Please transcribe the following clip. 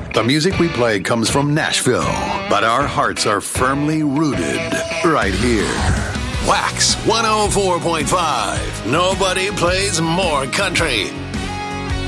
The music we play comes from Nashville, but our hearts are firmly rooted right here. Wax 104.5. Nobody plays more country.